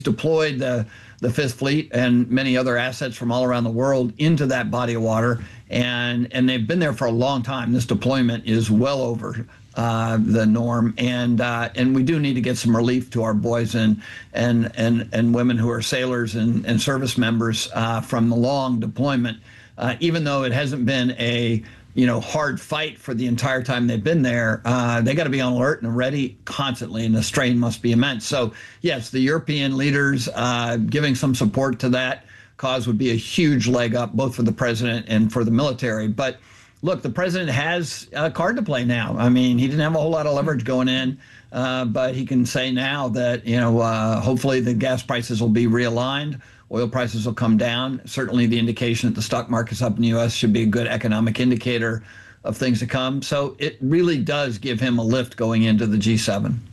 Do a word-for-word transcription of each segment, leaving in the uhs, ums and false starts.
deployed the, the Fifth Fleet and many other assets from all around the world into that body of water, and, and they've been there for a long time. This deployment is well over uh, the norm, and uh, and we do need to get some relief to our boys and and and, and women who are sailors and, and service members uh, from the long deployment, uh, even though it hasn't been a you know, hard fight for the entire time they've been there. Uh, they got to be on alert and ready constantly, and the strain must be immense. So, yes, the European leaders uh, giving some support to that cause would be a huge leg up, both for the president and for the military. But look, the president has a card to play now. I mean, he didn't have a whole lot of leverage going in, uh, but he can say now that, you know, uh, hopefully the gas prices will be realigned. Oil prices will come down. Certainly the indication that the stock market's up in the U S should be a good economic indicator of things to come. So it really does give him a lift going into the G seven.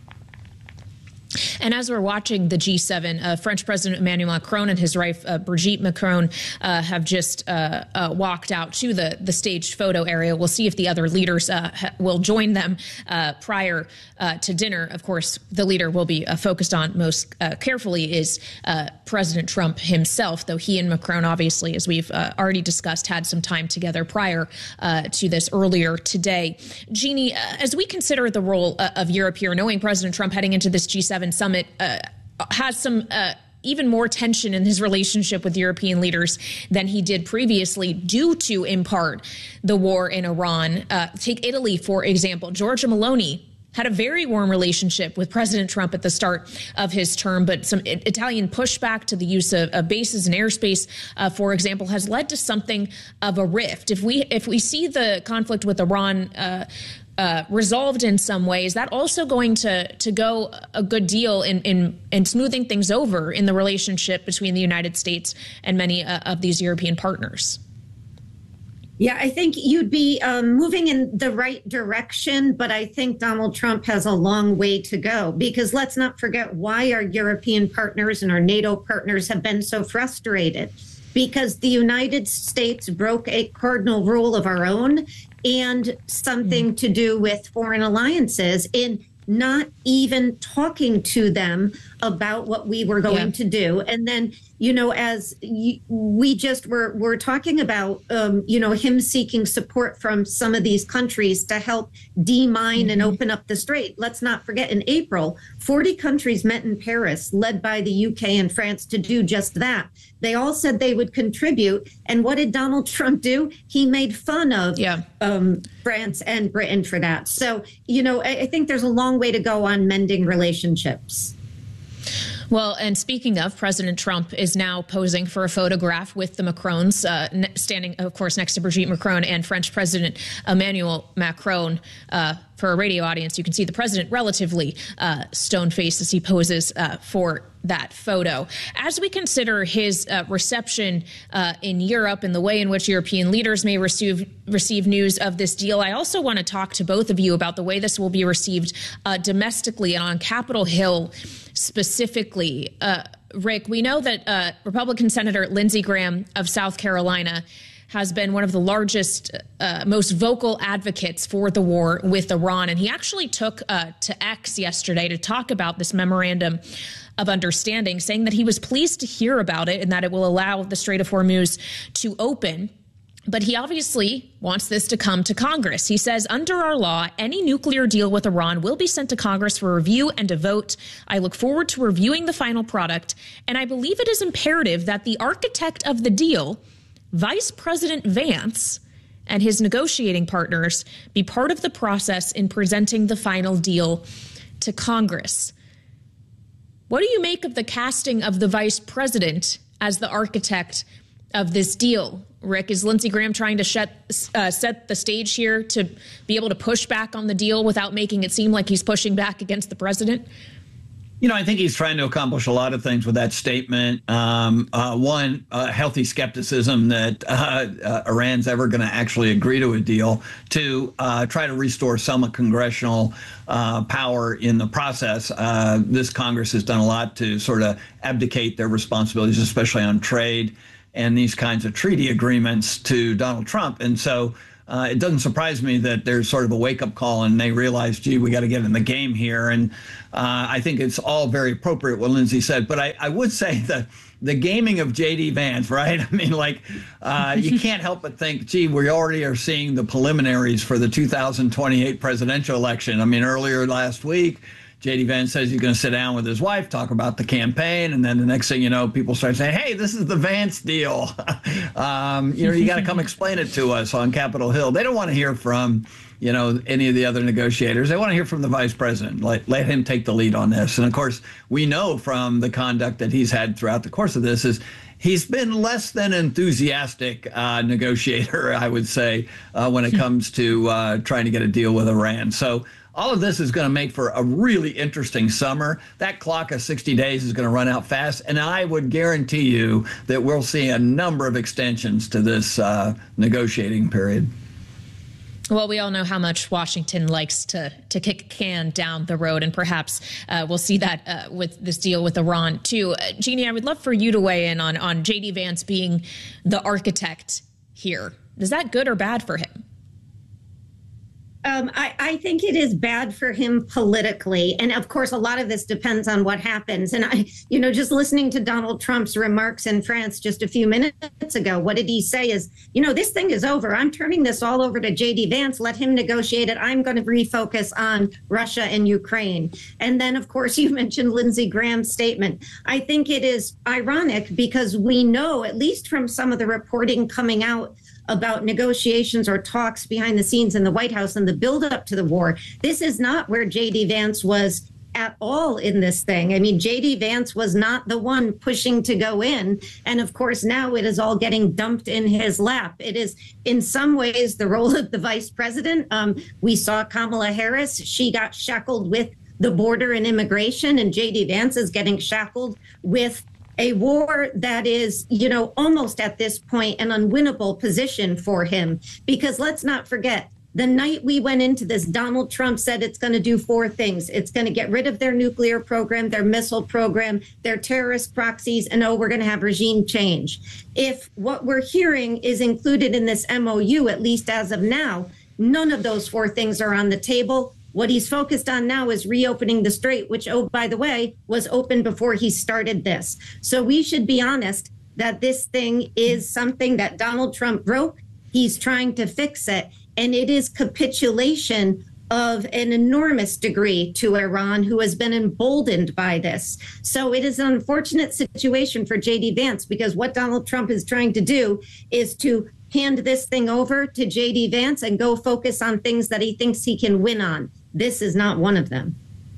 And as we're watching the G seven, uh, French President Emmanuel Macron and his wife, uh, Brigitte Macron, uh, have just uh, uh, walked out to the, the staged photo area. We'll see if the other leaders uh, will join them uh, prior uh, to dinner. Of course, the leader will be uh, focused on most uh, carefully is uh, President Trump himself, though he and Macron, obviously, as we've uh, already discussed, had some time together prior uh, to this earlier today. Jeannie, uh, as we consider the role uh, of Europe here, knowing President Trump heading into this G seven summit uh, has some uh, even more tension in his relationship with European leaders than he did previously due to, in part, the war in Iran. Uh, take Italy, for example. Giorgia Meloni had a very warm relationship with President Trump at the start of his term, but some Italian pushback to the use of, of bases and airspace, uh, for example, has led to something of a rift. If we if we see the conflict with Iran uh, Uh, resolved in some way, is that also going to to go a good deal in in, in smoothing things over in the relationship between the United States and many uh, of these European partners? Yeah, I think you'd be um, moving in the right direction, but I think Donald Trump has a long way to go, because let's not forget why our European partners and our NATO partners have been so frustrated. Because the United States broke a cardinal rule of our own and something to do with foreign alliances in not even talking to them about what we were going yeah. to do. And then, you know, as y- we just were, were talking about, um, you know, him seeking support from some of these countries to help demine mm-hmm. and open up the strait. Let's not forget, in April, forty countries met in Paris, led by the U K and France, to do just that. They all said they would contribute. And what did Donald Trump do? He made fun of yeah. um, France and Britain for that. So, you know, I, I think there's a long way to go on mending relationships. Well, and speaking of, President Trump is now posing for a photograph with the Macrons, uh, standing, of course, next to Brigitte Macron and French President Emmanuel Macron. Uh, for a radio audience, you can see the president relatively uh, stone-faced as he poses uh, for that photo. As we consider his uh, reception uh, in Europe and the way in which European leaders may receive receive news of this deal, I also want to talk to both of you about the way this will be received uh, domestically and on Capitol Hill specifically. Uh, Rick, we know that uh, Republican Senator Lindsey Graham of South Carolina has been one of the largest, uh, most vocal advocates for the war with Iran. And he actually took uh, to X yesterday to talk about this memorandum of understanding, saying that he was pleased to hear about it and that it will allow the Strait of Hormuz to open. But he obviously wants this to come to Congress. He says, under our law, any nuclear deal with Iran will be sent to Congress for review and a vote. I look forward to reviewing the final product, and I believe it is imperative that the architect of the deal, Vice President Vance, and his negotiating partners be part of the process in presenting the final deal to Congress. What do you make of the casting of the vice president as the architect of this deal? Rick, is Lindsey Graham trying to set, uh, set the stage here to be able to push back on the deal without making it seem like he's pushing back against the president? You know, I think he's trying to accomplish a lot of things with that statement. Um, uh, one, uh, healthy skepticism that uh, uh, Iran's ever going to actually agree to a deal. Two, uh, try to restore some congressional uh, power in the process. Uh, this Congress has done a lot to sort of abdicate their responsibilities, especially on trade and these kinds of treaty agreements, to Donald Trump. And so uh, it doesn't surprise me that there's sort of a wake-up call and they realize, gee, we got to get in the game here. And uh, I think it's all very appropriate what Lindsay said. But I, I would say that the gaming of J D Vance, right? I mean, like, uh, you can't help but think, gee, we already are seeing the preliminaries for the two thousand twenty-eight presidential election. I mean, earlier last week, J D Vance says he's going to sit down with his wife, talk about the campaign, and then the next thing you know, people start saying, hey, this is the Vance deal. um, you know, you got to come explain it to us on Capitol Hill. They don't want to hear from, you know, any of the other negotiators. They want to hear from the vice president. Let, let him take the lead on this. And of course, we know from the conduct that he's had throughout the course of this is he's been less than enthusiastic uh, negotiator, I would say, uh, when it comes to uh, trying to get a deal with Iran. So all of this is going to make for a really interesting summer. That clock of sixty days is going to run out fast, and I would guarantee you that we'll see a number of extensions to this uh, negotiating period. Well, we all know how much Washington likes to to kick a can down the road, and perhaps uh, we'll see that uh, with this deal with Iran, too. Uh, Jeannie, I would love for you to weigh in on, on J D Vance being the architect here. Is that good or bad for him? Um, I, I think it is bad for him politically. And of course, a lot of this depends on what happens. And I, you know, just listening to Donald Trump's remarks in France just a few minutes ago, what did he say is, you know, this thing is over. I'm turning this all over to J D Vance. Let him negotiate it. I'm going to refocus on Russia and Ukraine. And then, of course, you mentioned Lindsey Graham's statement. I think it is ironic because we know, at least from some of the reporting coming out about negotiations or talks behind the scenes in the White House and the buildup to the war, this is not where J D Vance was at all in this thing. I mean, J D Vance was not the one pushing to go in. And of course, now it is all getting dumped in his lap. It is in some ways the role of the vice president. Um, we saw Kamala Harris. She got shackled with the border and immigration, and J D Vance is getting shackled with a war that is, you know, almost at this point an unwinnable position for him. Because let's not forget, the night we went into this, Donald Trump said it's going to do four things. It's going to get rid of their nuclear program, their missile program, their terrorist proxies, and oh, we're going to have regime change. If what we're hearing is included in this M O U, at least as of now, none of those four things are on the table. What he's focused on now is reopening the strait, which, oh, by the way, was open before he started this. So we should be honest that this thing is something that Donald Trump broke. He's trying to fix it. And it is capitulation of an enormous degree to Iran, who has been emboldened by this. So it is an unfortunate situation for J D Vance, because what Donald Trump is trying to do is to hand this thing over to J D Vance and go focus on things that he thinks he can win on. This is not one of them.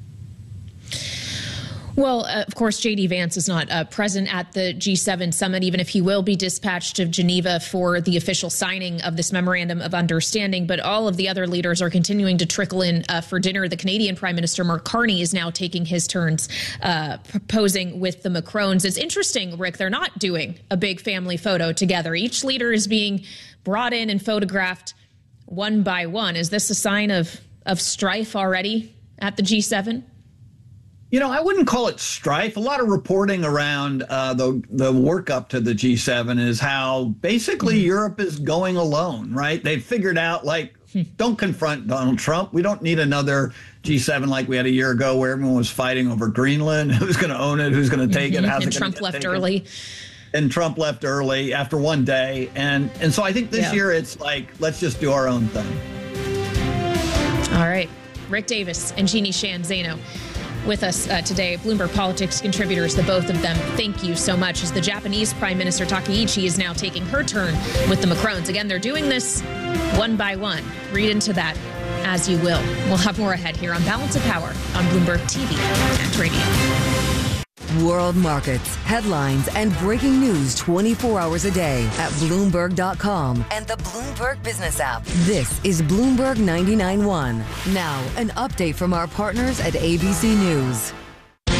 Well, uh, of course, J D Vance is not uh, present at the G seven summit, even if he will be dispatched to Geneva for the official signing of this memorandum of understanding. But all of the other leaders are continuing to trickle in uh, for dinner. The Canadian Prime Minister Mark Carney is now taking his turns uh, proposing with the Macrons. It's interesting, Rick, they're not doing a big family photo together. Each leader is being brought in and photographed one by one. Is this a sign of, of strife already at the G seven? You know, I wouldn't call it strife. A lot of reporting around uh, the the work up to the G seven is how basically mm-hmm. Europe is going alone, right? They've figured out, like, don't confront Donald Trump. We don't need another G seven like we had a year ago where everyone was fighting over Greenland. Who's going to own it? Who's going to take mm-hmm. it? How's and it Trump left taken? early. And Trump left early after one day. And, and so I think this yeah. year it's like, let's just do our own thing. All right. Rick Davis and Jeannie Sheehan Zaino with us uh, today, Bloomberg Politics contributors, the both of them. Thank you so much. As the Japanese Prime Minister Takaichi is now taking her turn with the Macrons. Again, they're doing this one by one. Read into that as you will. We'll have more ahead here on Balance of Power on Bloomberg T V and radio. World markets, headlines, and breaking news twenty-four hours a day at Bloomberg dot com and the Bloomberg Business app. This is Bloomberg ninety-nine point one. Now, an update from our partners at A B C News. A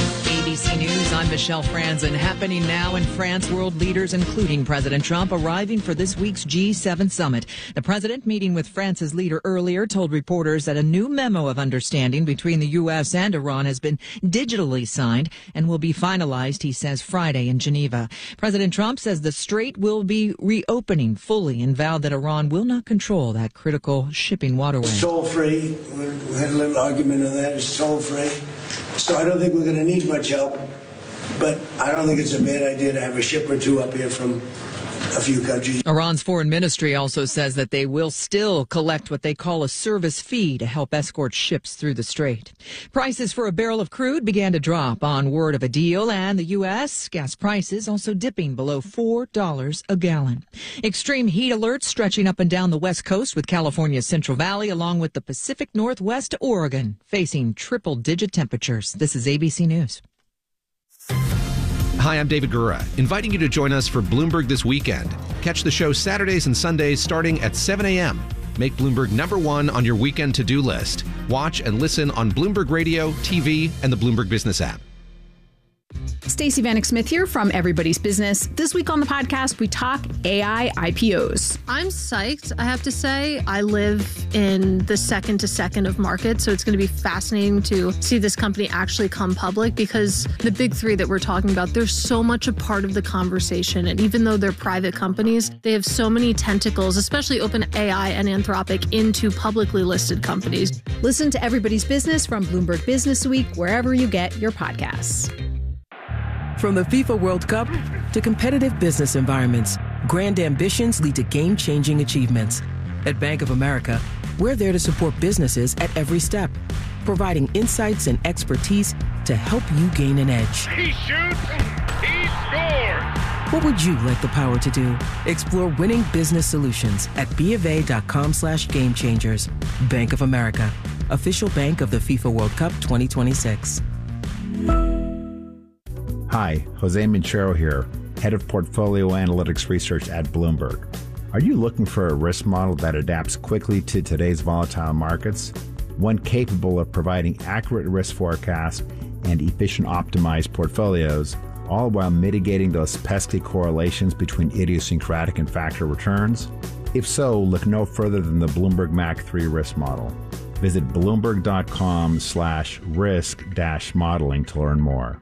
B C News, I'm Michelle Franzen. Happening now in France, world leaders, including President Trump, arriving for this week's G seven summit. The president, meeting with France's leader earlier, told reporters that a new memo of understanding between the U S and Iran has been digitally signed and will be finalized, he says, Friday in Geneva. President Trump says the strait will be reopening fully and vowed that Iran will not control that critical shipping waterway. Toll-free. We had a little argument on that. It's toll-free. So I don't think we're going to need much help, but I don't think it's a bad idea to have a ship or two up here from a few countries. Iran's foreign ministry also says that they will still collect what they call a service fee to help escort ships through the strait. Prices for a barrel of crude began to drop on word of a deal, and the U S gas prices also dipping below four dollars a gallon. Extreme heat alerts stretching up and down the West Coast, with California's Central Valley along with the Pacific Northwest to Oregon facing triple-digit temperatures. This is A B C News. Hi, I'm David Gura, inviting you to join us for Bloomberg This Weekend. Catch the show Saturdays and Sundays starting at seven a.m. Make Bloomberg number one on your weekend to-do list. Watch and listen on Bloomberg Radio, T V, and the Bloomberg Business app. Stacey Vanek Smith here from Everybody's Business. This week on the podcast, we talk A I I P Os. I'm psyched, I have to say. I live in the second to second of market, so it's going to be fascinating to see this company actually come public, because the big three that we're talking about, they're so much a part of the conversation. And even though they're private companies, they have so many tentacles, especially OpenAI and Anthropic, into publicly listed companies. Listen to Everybody's Business from Bloomberg Business Week, wherever you get your podcasts. From the FIFA World Cup to competitive business environments, grand ambitions lead to game-changing achievements. At Bank of America, we're there to support businesses at every step, providing insights and expertise to help you gain an edge. He shoots, he scores! What would you like the power to do? Explore winning business solutions at BofA.com slash game changers. Bank of America, official bank of the FIFA World Cup twenty twenty-six. Hi, Jose Minchero here, Head of Portfolio Analytics Research at Bloomberg. Are you looking for a risk model that adapts quickly to today's volatile markets? One capable of providing accurate risk forecasts and efficient optimized portfolios, all while mitigating those pesky correlations between idiosyncratic and factor returns? If so, look no further than the Bloomberg M A C three risk model. Visit Bloomberg.com slash risk dash modeling to learn more.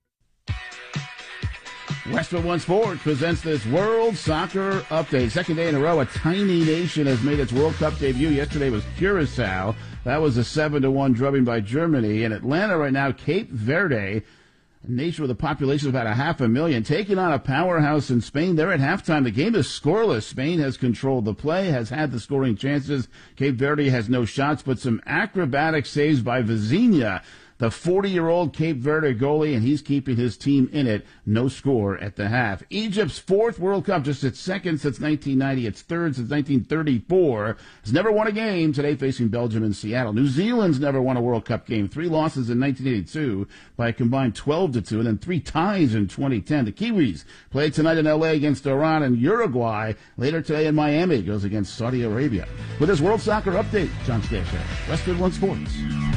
Westwood One Sports presents this World Soccer Update. Second day in a row, a tiny nation has made its World Cup debut. Yesterday was Curacao. That was a seven to one drubbing by Germany. In Atlanta right now, Cape Verde, a nation with a population of about a half a million, taking on a powerhouse in Spain. They're at halftime. The game is scoreless. Spain has controlled the play, has had the scoring chances. Cape Verde has no shots, but some acrobatic saves by Vizinha, the forty-year-old Cape Verde goalie, and he's keeping his team in it. No score at the half. Egypt's fourth World Cup, just its second since nineteen ninety, its third since nineteen thirty-four, has never won a game, today facing Belgium and Seattle. New Zealand's never won a World Cup game, three losses in nineteen eighty-two by a combined twelve to two, and then three ties in twenty ten. The Kiwis play tonight in L A against Iran, and Uruguay later today in Miami goes against Saudi Arabia. With this World Soccer Update, John Stasher, Westwood One Sports.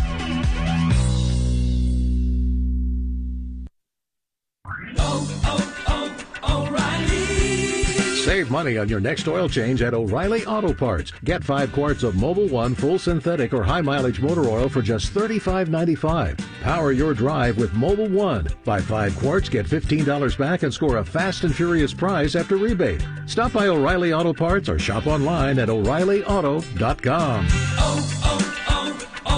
Save money on your next oil change at O'Reilly Auto Parts. Get five quarts of Mobil One full synthetic or high mileage motor oil for just thirty-five ninety-five. Power your drive with Mobil One. Buy five quarts, get fifteen dollars back, and score a fast and furious prize after rebate. Stop by O'Reilly Auto Parts or shop online at O'Reilly Auto dot com. Oh,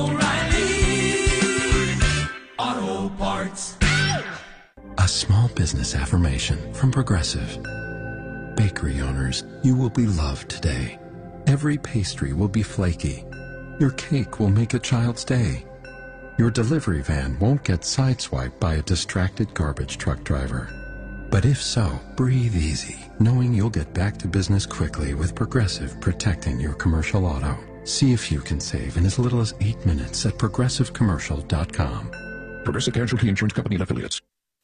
oh, oh, O'Reilly Auto Parts. A small business affirmation from Progressive. Bakery owners, you will be loved today. Every pastry will be flaky. Your cake will make a child's day. Your delivery van won't get sideswiped by a distracted garbage truck driver. But if so, breathe easy, knowing you'll get back to business quickly with Progressive protecting your commercial auto. See if you can save in as little as eight minutes at progressive commercial dot com. Progressive Casualty Insurance Company and Affiliates.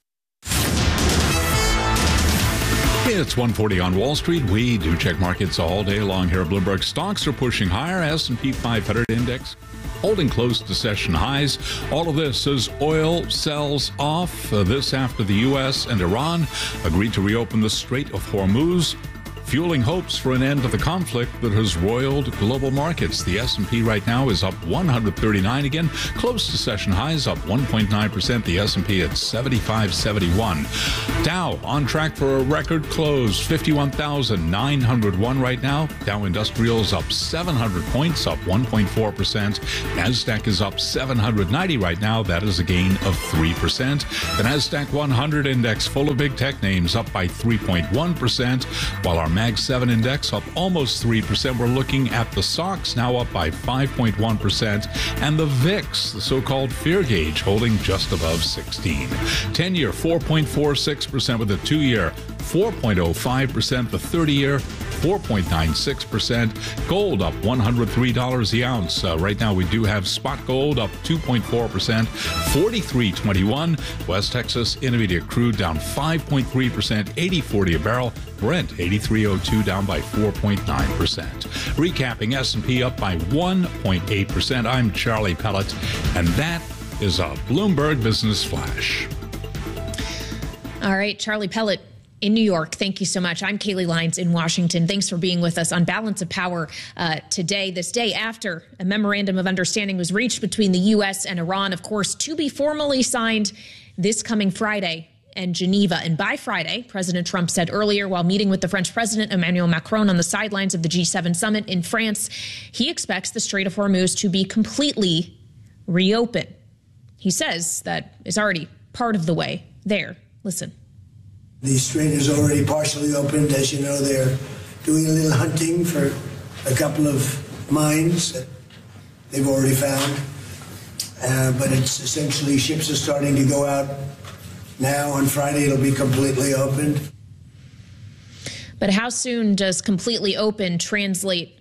It's one forty on Wall Street. We do check markets all day long here at Bloomberg. Stocks are pushing higher. S and P five hundred index holding close to session highs. All of this as oil sells off. Uh, this after the U S and Iran agreed to reopen the Strait of Hormuz, fueling hopes for an end to the conflict that has roiled global markets. The S and P right now is up one hundred thirty-nine again, close to session highs, up one point nine percent. The S and P at seventy-five seventy-one. Dow on track for a record close, fifty-one thousand nine hundred one right now. Dow Industrials up seven hundred points, up one point four percent. NASDAQ is up seven hundred ninety right now. That is a gain of three percent. The NASDAQ one hundred index full of big tech names up by three point one percent, while our Mag seven index up almost three percent. We're looking at the S O X now up by five point one percent, and the V I X, the so-called fear gauge, holding just above sixteen. ten-year four point four six percent, with a two-year four point oh five percent, the thirty-year four point nine six percent. Gold up one hundred three dollars the ounce. Uh, right now we do have spot gold up two point four percent, forty-three twenty-one. West Texas Intermediate crude down five point three percent, eighty forty a barrel. Brent eighty-three oh two down by four point nine percent. Recapping, S and P up by one point eight percent. I'm Charlie Pellet, and that is a Bloomberg Business Flash. All right, Charlie Pellet in New York, thank you so much. I'm Kaylee Lyons in Washington. Thanks for being with us on Balance of Power uh, today, this day after a memorandum of understanding was reached between the U S and Iran, of course, to be formally signed this coming Friday in Geneva. And by Friday, President Trump said earlier while meeting with the French President Emmanuel Macron on the sidelines of the G seven summit in France, he expects the Strait of Hormuz to be completely reopened. He says that is already part of the way there. Listen. The strait is already partially opened. As you know, they're doing a little hunting for a couple of mines that they've already found. Uh, but it's essentially ships are starting to go out now. On Friday, it'll be completely opened. But how soon does completely open translate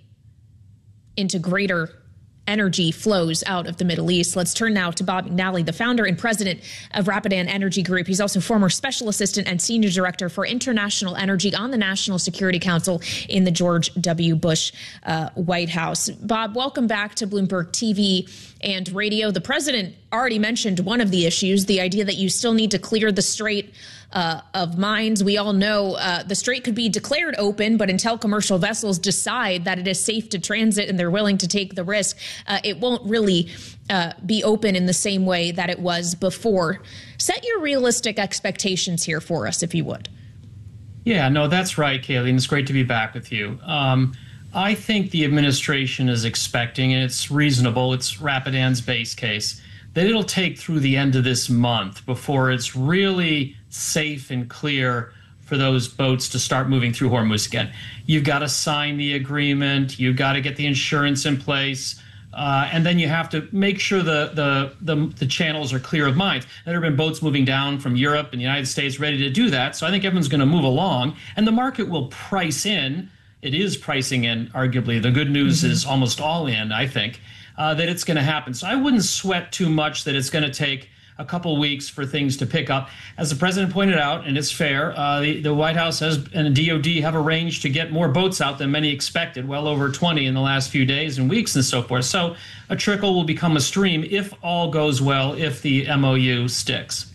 into greater energy flows out of the Middle East? Let's turn now to Bob McNally, the founder and president of Rapidan Energy Group. He's also former special assistant and senior director for international energy on the National Security Council in the George W. Bush uh, White House. Bob, welcome back to Bloomberg T V and radio. The president already mentioned one of the issues, the idea that you still need to clear the Strait Uh, of mines. We all know uh, the strait could be declared open, but until commercial vessels decide that it is safe to transit and they're willing to take the risk, uh, it won't really uh, be open in the same way that it was before. Set your realistic expectations here for us, if you would. Yeah, no, that's right, Kaylee, and it's great to be back with you. Um, I think the administration is expecting, and it's reasonable, it's Rapidan's base case, that it'll take through the end of this month before it's really safe and clear for those boats to start moving through Hormuz again. You've got to sign the agreement. You've got to get the insurance in place. Uh, and then you have to make sure the, the, the, the channels are clear of mines. There have been boats moving down from Europe and the United States ready to do that. So I think everyone's going to move along. And the market will price in. It is pricing in, arguably. The good news mm-hmm. is almost all in, I think, uh, that it's going to happen. So I wouldn't sweat too much that it's going to take a couple weeks for things to pick up. As the president pointed out, and it's fair, uh, the, the White House has and the D O D have arranged to get more boats out than many expected, well over twenty in the last few days and weeks and so forth. So a trickle will become a stream if all goes well, if the M O U sticks.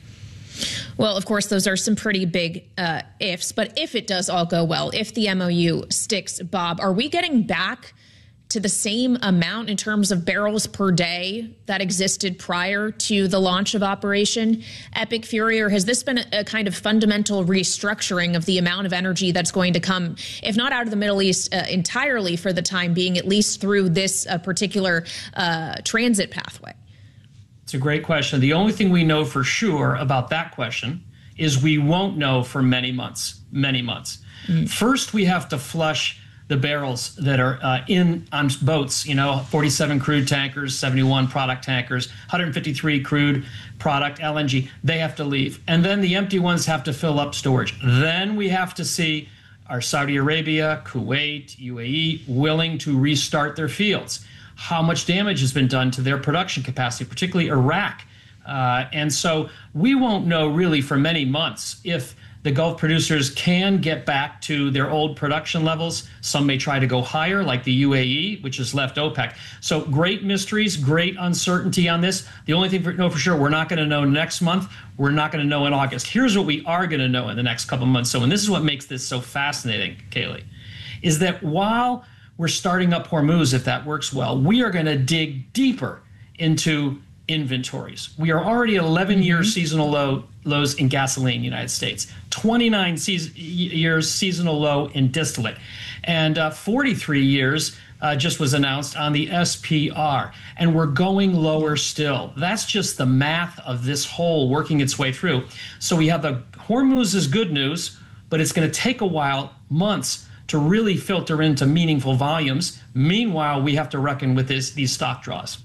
Well, of course, those are some pretty big uh, ifs. But if it does all go well, if the M O U sticks, Bob, are we getting back to the same amount in terms of barrels per day that existed prior to the launch of Operation Epic Fury? Or has this been a, a kind of fundamental restructuring of the amount of energy that's going to come, if not out of the Middle East uh, entirely for the time being, at least through this uh, particular uh, transit pathway? It's a great question. The only thing we know for sure about that question is we won't know for many months, many months. Mm. First, we have to flush the barrels that are uh, in on boats, you know, forty-seven crude tankers, seventy-one product tankers, one hundred fifty-three crude product L N G. They have to leave. And then the empty ones have to fill up storage. Then we have to see are Saudi Arabia, Kuwait, U A E willing to restart their fields? How much damage has been done to their production capacity, particularly Iraq? Uh, and so we won't know really for many months if the Gulf producers can get back to their old production levels. Some may try to go higher, like the U A E, which has left OPEC. So great mysteries, great uncertainty on this. The only thing we know for sure, we're not going to know next month. We're not going to know in August. Here's what we are going to know in the next couple of months. So, and this is what makes this so fascinating, Kaylee, is that while we're starting up Hormuz, if that works well, we are going to dig deeper into inventories. We are already at eleven-year mm-hmm. seasonal low lows in gasoline in the United States, twenty-nine season, years seasonal low in distillate, and uh, forty-three years uh, just was announced on the S P R, and we're going lower still. That's just the math of this whole working its way through. So we have the Hormuz is good news, but it's going to take a while, months, to really filter into meaningful volumes. Meanwhile, we have to reckon with this, these stock draws.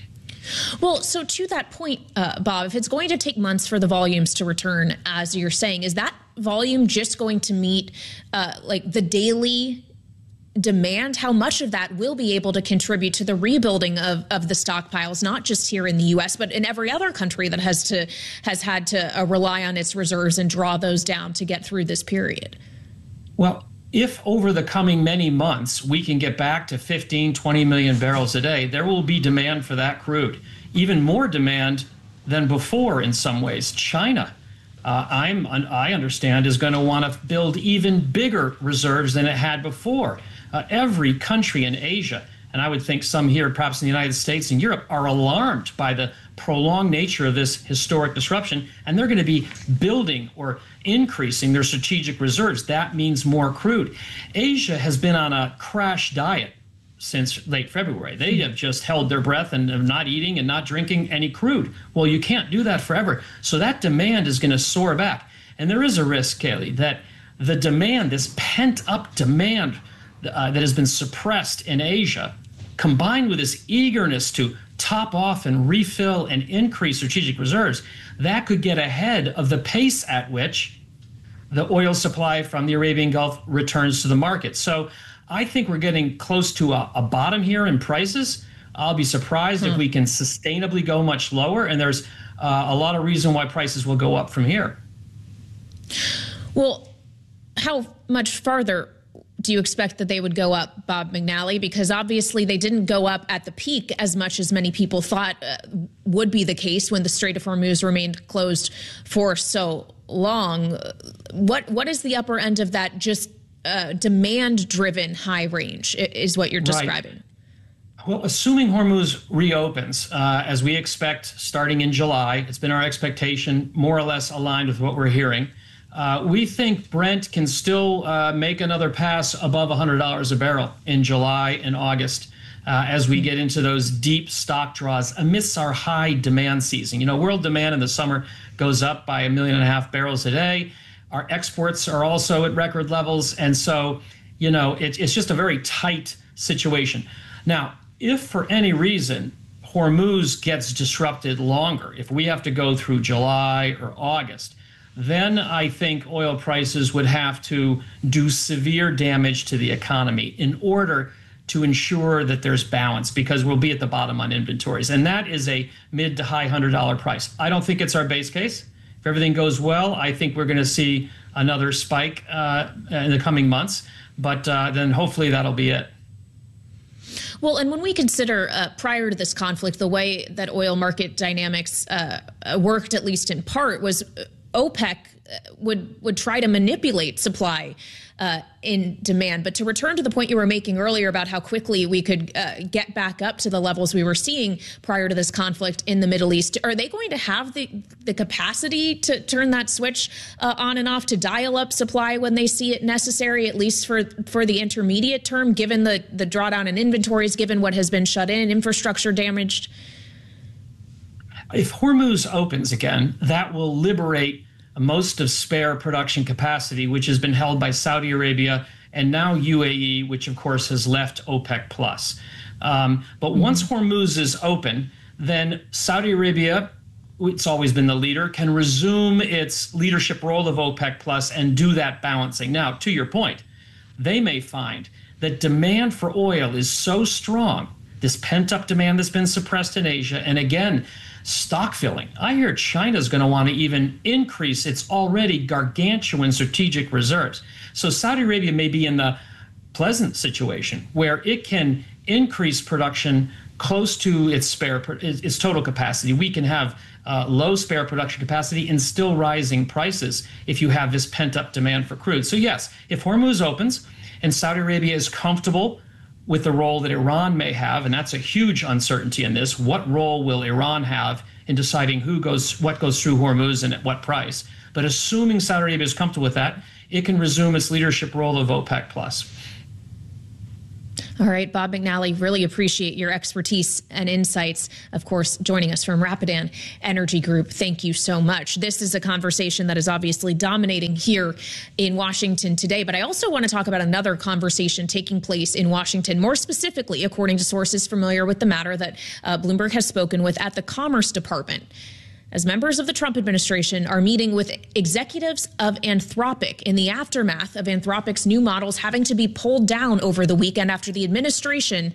Well, so to that point, uh, Bob, if it's going to take months for the volumes to return, as you're saying, is that volume just going to meet uh, like the daily demand? How much of that will be able to contribute to the rebuilding of, of the stockpiles, not just here in the U S, but in every other country that has to has had to uh, rely on its reserves and draw those down to get through this period? Well, if over the coming many months we can get back to fifteen, twenty million barrels a day, there will be demand for that crude. Even more demand than before in some ways. China, uh, I'm, I understand, is going to want to build even bigger reserves than it had before. Uh, every country in Asia, and I would think some here, perhaps in the United States and Europe, are alarmed by the prolonged nature of this historic disruption, and they're going to be building or increasing their strategic reserves. That means more crude. Asia has been on a crash diet since late February. They have just held their breath and are not eating and not drinking any crude. Well, you can't do that forever. So that demand is going to soar back. And there is a risk, Kaylee, that the demand, this pent-up demand uh, that has been suppressed in Asia, combined with this eagerness to top off and refill and increase strategic reserves, that could get ahead of the pace at which the oil supply from the Arabian Gulf returns to the market. So I think we're getting close to a, a bottom here in prices. I'll be surprised hmm. if we can sustainably go much lower, and there's uh, a lot of reason why prices will go up from here. Well, how much farther do you expect that they would go up, Bob McNally? Because obviously they didn't go up at the peak as much as many people thought uh, would be the case when the Strait of Hormuz remained closed for so long. What what is the upper end of that just uh, demand-driven high range is what you're describing? Right. Well, assuming Hormuz reopens, uh, as we expect starting in July, it's been our expectation, more or less aligned with what we're hearing. Uh, we think Brent can still uh, make another pass above one hundred dollars a barrel in July and August uh, as we get into those deep stock draws amidst our high demand season. You know, world demand in the summer goes up by a million and a half barrels a day. Our exports are also at record levels. And so, you know, it, it's just a very tight situation. Now, if for any reason Hormuz gets disrupted longer, if we have to go through July or August, then I think oil prices would have to do severe damage to the economy in order to ensure that there's balance, because we'll be at the bottom on inventories. And that is a mid to high one hundred dollar price. I don't think it's our base case. If everything goes well, I think we're going to see another spike uh, in the coming months. But uh, then hopefully that'll be it. Well, and when we consider uh, prior to this conflict, the way that oil market dynamics uh, worked, at least in part, was OPEC would would try to manipulate supply uh, in demand. But to return to the point you were making earlier about how quickly we could uh, get back up to the levels we were seeing prior to this conflict in the Middle East, are they going to have the, the capacity to turn that switch uh, on and off, to dial up supply when they see it necessary, at least for, for the intermediate term, given the, the drawdown in inventories, given what has been shut in, infrastructure damaged? If Hormuz opens again, that will liberate most of spare production capacity, which has been held by Saudi Arabia and now U A E, which of course has left OPEC plus. Um, but mm-hmm. once Hormuz is open, then Saudi Arabia, it's always been the leader, can resume its leadership role of OPEC plus and do that balancing. Now, to your point, they may find that demand for oil is so strong, this pent-up demand that's been suppressed in Asia, and again, stock filling. I hear China's going to want to even increase its already gargantuan strategic reserves. So Saudi Arabia may be in the pleasant situation where it can increase production close to its spare its total capacity. We can have uh, low spare production capacity and still rising prices if you have this pent-up demand for crude. So yes, if Hormuz opens and Saudi Arabia is comfortable with the role that Iran may have, and that's a huge uncertainty in this, what role will Iran have in deciding who goes, what goes through Hormuz and at what price? But assuming Saudi Arabia is comfortable with that, it can resume its leadership role of OPEC plus. All right, Bob McNally, really appreciate your expertise and insights. Of course, joining us from Rapidan Energy Group. Thank you so much. This is a conversation that is obviously dominating here in Washington today. But I also want to talk about another conversation taking place in Washington, more specifically, according to sources familiar with the matter that uh, Bloomberg has spoken with at the Commerce Department, as members of the Trump administration are meeting with executives of Anthropic in the aftermath of Anthropic's new models having to be pulled down over the weekend after the administration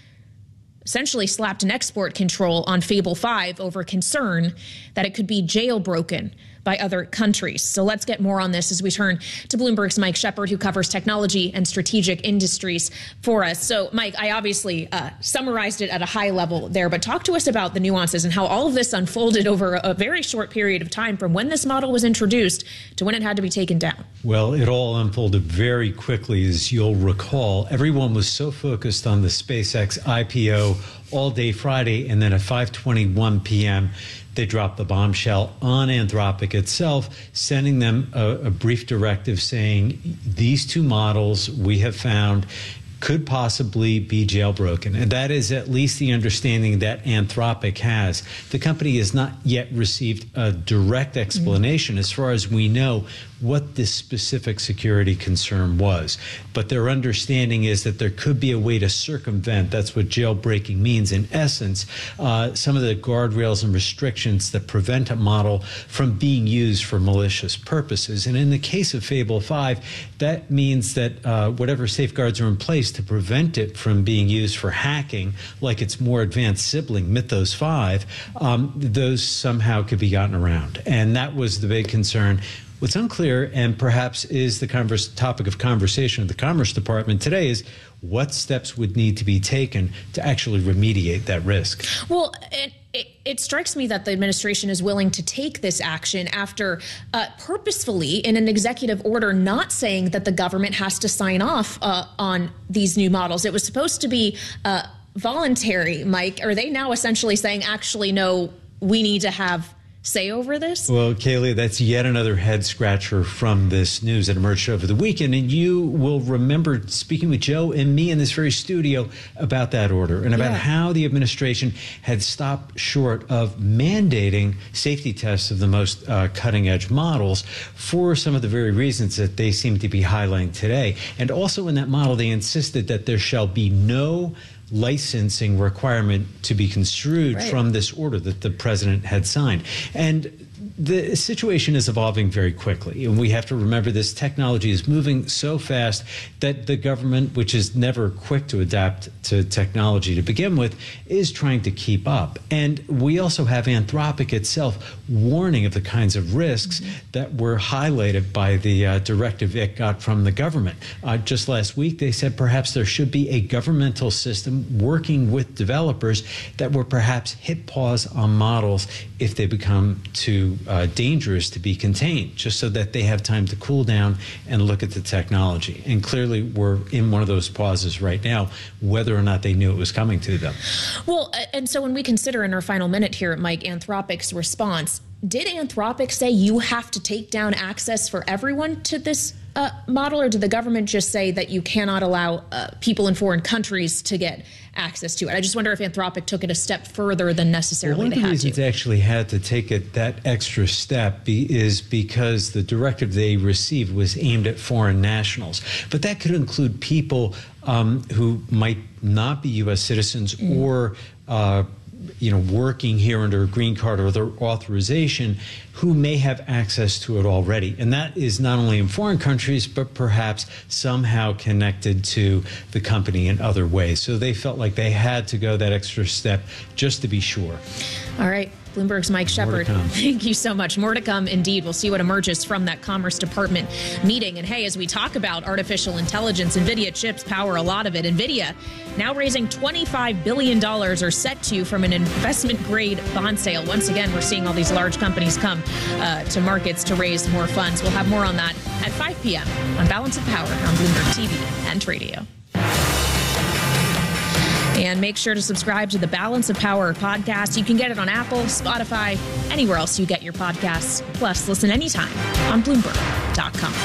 essentially slapped an export control on Fable five over concern that it could be jailbroken by other countries. So let's get more on this as we turn to Bloomberg's Mike Shepard, who covers technology and strategic industries for us. So, Mike, I obviously uh, summarized it at a high level there, but talk to us about the nuances and how all of this unfolded over a very short period of time from when this model was introduced to when it had to be taken down. Well, it all unfolded very quickly, as you'll recall. Everyone was so focused on the SpaceX I P O all day Friday, and then at five twenty-one p m, they dropped the bombshell on Anthropic itself, sending them a, a brief directive saying these two models we have found could possibly be jailbroken. And that is at least the understanding that Anthropic has. The company has not yet received a direct explanation, mm-hmm. as far as we know, what this specific security concern was. But their understanding is that there could be a way to circumvent, that's what jailbreaking means in essence, uh, some of the guardrails and restrictions that prevent a model from being used for malicious purposes. And in the case of Fable five, that means that uh, whatever safeguards are in place to prevent it from being used for hacking, like its more advanced sibling, Mythos five, um, those somehow could be gotten around. And that was the big concern. What's unclear, and perhaps is the converse, topic of conversation of the Commerce Department today, is what steps would need to be taken to actually remediate that risk. Well, it, it, it strikes me that the administration is willing to take this action after uh, purposefully, in an executive order, not saying that the government has to sign off uh, on these new models. It was supposed to be uh, voluntary, Mike. Are they now essentially saying, actually, no, we need to have say over this? Well, Kaylee, that's yet another head scratcher from this news that emerged over the weekend. And you will remember speaking with Joe and me in this very studio about that order and about yeah. how the administration had stopped short of mandating safety tests of the most uh, cutting edge models for some of the very reasons that they seem to be highlighting today. And also in that model, they insisted that there shall be no licensing requirement to be construed right. from this order that the president had signed. And the situation is evolving very quickly, and we have to remember this technology is moving so fast that the government, which is never quick to adapt to technology to begin with, is trying to keep up. And we also have Anthropic itself warning of the kinds of risks mm-hmm. that were highlighted by the uh, directive it got from the government. Uh, just last week, they said perhaps there should be a governmental system working with developers that will perhaps hit pause on models if they become too uh, dangerous to be contained, just so that they have time to cool down and look at the technology. And clearly, we're in one of those pauses right now, whether or not they knew it was coming to them. Well, and so when we consider in our final minute here, Mike, Anthropic's response, did Anthropic say you have to take down access for everyone to this uh, model, or did the government just say that you cannot allow uh, people in foreign countries to get access to it? I just wonder if Anthropic took it a step further than necessarily well, they had to. One of the reasons they actually had to take it that extra step be, is because the directive they received was aimed at foreign nationals. But that could include people um, who might not be U S citizens mm. or uh, you know, working here under a green card or other authorization, who may have access to it already. And that is not only in foreign countries, but perhaps somehow connected to the company in other ways. So they felt like they had to go that extra step just to be sure. All right. Bloomberg's Mike Shepard. Thank you so much. More to come, indeed. We'll see what emerges from that Commerce Department meeting. And hey, as we talk about artificial intelligence, NVIDIA chips power a lot of it. NVIDIA now raising twenty-five billion dollars, or set to, from an investment-grade bond sale. Once again, we're seeing all these large companies come uh, to markets to raise more funds. We'll have more on that at five p.m. on Balance of Power on Bloomberg T V and radio. And make sure to subscribe to the Balance of Power podcast. You can get it on Apple, Spotify, anywhere else you get your podcasts. Plus, listen anytime on Bloomberg dot com.